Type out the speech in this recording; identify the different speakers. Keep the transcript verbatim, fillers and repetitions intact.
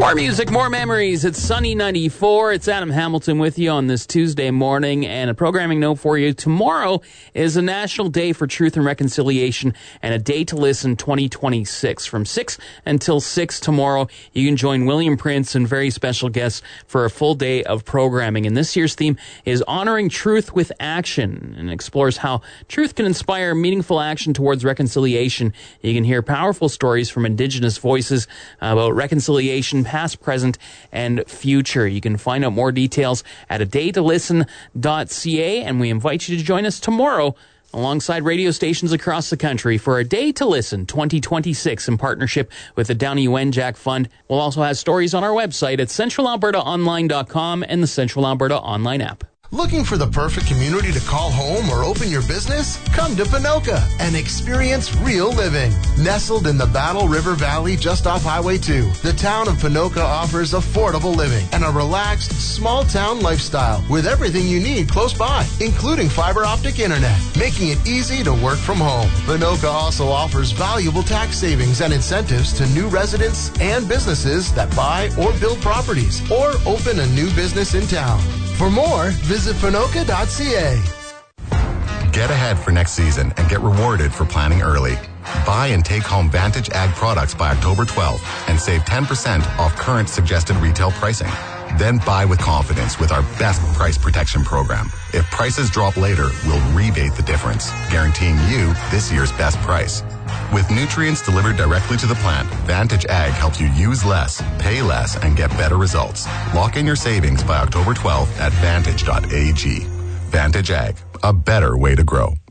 Speaker 1: More music, more memories. It's Sunny ninety-four. It's Adam Hamilton with you on this Tuesday morning. And a programming note for you. Tomorrow is a National Day for Truth and Reconciliation and a Day to Listen twenty twenty-six. From six until six tomorrow, you can join William Prince and very special guests for a full day of programming. And this year's theme is Honoring Truth with Action and explores how truth can inspire meaningful action towards reconciliation. You can hear powerful stories from Indigenous voices about reconciliation, past, present, and future. You can find out more details at a day to listen dot c a, and we invite you to join us tomorrow alongside radio stations across the country for a Day to Listen twenty twenty-six in partnership with the Downey Wenjack Fund. We'll also have stories on our website at central alberta online dot com and the Central Alberta Online app.
Speaker 2: Looking for the perfect community to call home or open your business? Come to Ponoka and experience real living. Nestled in the Battle River Valley just off Highway two, the town of Ponoka offers affordable living and a relaxed, small-town lifestyle with everything you need close by, including fiber optic internet, making it easy to work from home. Ponoka also offers valuable tax savings and incentives to new residents and businesses that buy or build properties or open a new business in town. For more, visit ponoka dot c a.
Speaker 3: Get ahead for next season and get rewarded for planning early. Buy and take home Vantage Ag products by October twelfth and save ten percent off current suggested retail pricing. Then buy with confidence with our best price protection program. If prices drop later, we'll rebate the difference, guaranteeing you this year's best price. With nutrients delivered directly to the plant, Vantage Ag helps you use less, pay less, and get better results. Lock in your savings by October twelfth at vantage dot a g. Vantage Ag, a better way to grow.